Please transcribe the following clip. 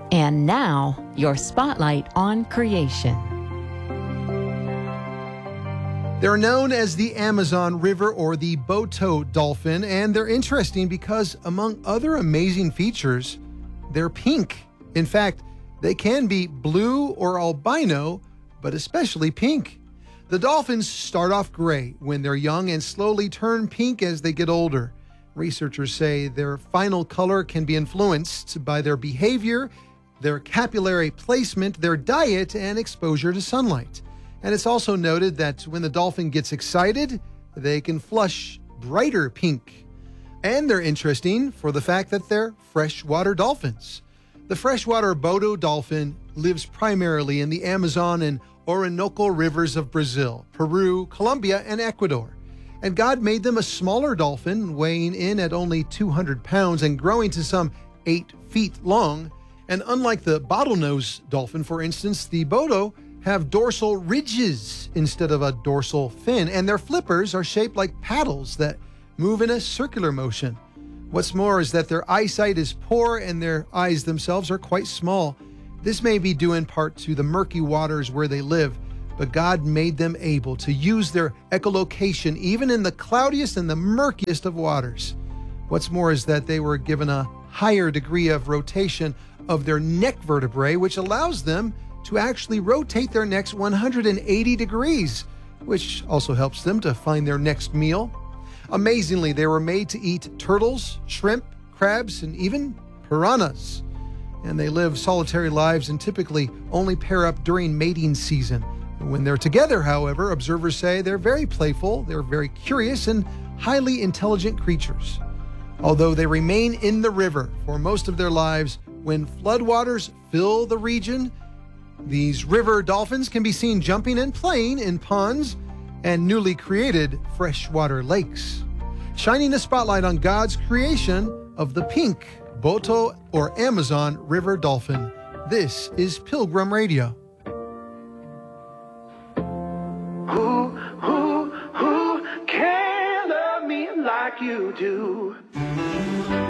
And now, your spotlight on creation. They're known as the Amazon River or the Boto dolphin, and they're interesting because, among other amazing features, they're pink. In fact, they can be blue or albino, but especially pink. The dolphins start off gray when they're young and slowly turn pink as they get older. Researchers say their final color can be influenced by their behavior, their capillary placement, their diet, and exposure to sunlight. And it's also noted that when the dolphin gets excited, they can flush brighter pink. And they're interesting for the fact that they're freshwater dolphins. The freshwater Boto dolphin lives primarily in the Amazon and Orinoco rivers of Brazil, Peru, Colombia, and Ecuador. And God made them a smaller dolphin, weighing in at only 200 pounds and growing to some 8 feet long. And unlike the bottlenose dolphin, for instance, the Boto have dorsal ridges instead of a dorsal fin, and their flippers are shaped like paddles that move in a circular motion. What's more is that their eyesight is poor and their eyes themselves are quite small. This may be due in part to the murky waters where they live, but God made them able to use their echolocation even in the cloudiest and the murkiest of waters. What's more is that they were given a higher degree of rotation of their neck vertebrae, which allows them to actually rotate their necks 180 degrees, which also helps them to find their next meal. Amazingly, they were made to eat turtles, shrimp, crabs, and even piranhas. And they live solitary lives and typically only pair up during mating season. When they're together, however, observers say they're very playful, they're very curious, and highly intelligent creatures. Although they remain in the river for most of their lives, when floodwaters fill the region, these river dolphins can be seen jumping and playing in ponds and newly created freshwater lakes, shining a spotlight on God's creation of the pink Boto or Amazon River dolphin. This is Pilgrim Radio. Who can love me like you do?